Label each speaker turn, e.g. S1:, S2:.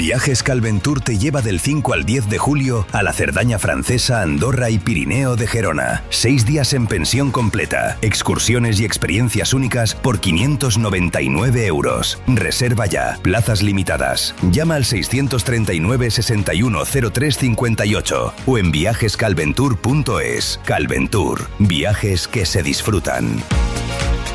S1: Viajes Calventur te lleva del 5 al 10 de julio a la Cerdaña francesa, Andorra y Pirineo de Gerona. 6 días en pensión completa, excursiones y experiencias únicas por 599 euros. Reserva ya, plazas limitadas. Llama al 639 61 03 58 o en viajescalventur.es. Calventur, viajes que se disfrutan.